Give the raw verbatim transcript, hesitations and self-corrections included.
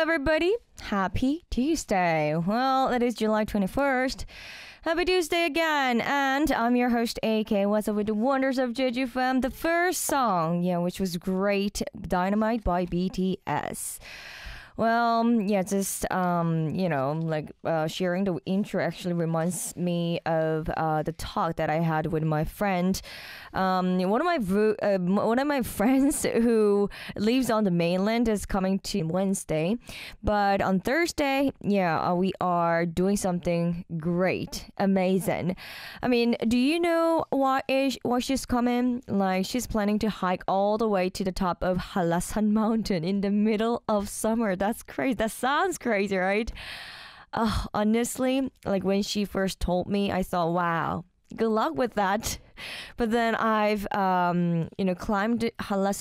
everybody. Happy Tuesday. Well, it is July twenty-first. Happy Tuesday again. And I'm your host, A K. What's up with the wonders of Jeju Fam? The first song, yeah, which was great, Dynamite by B T S. Well, yeah, just, um, you know, like uh, sharing the intro actually reminds me of uh, the talk that I had with my friend. Um, one of my vo- uh, one of my friends who lives on the mainland is coming to Wednesday. But on Thursday, yeah, uh, we are doing something great, amazing. I mean, do you know why is why she's coming? Like, she's planning to hike all the way to the top of Halasan Mountain in the middle of summer. That's crazy. That sounds crazy, right? Uh, honestly, like when she first told me, I thought, wow, good luck with that. But then I've, um, you know, climbed Halasan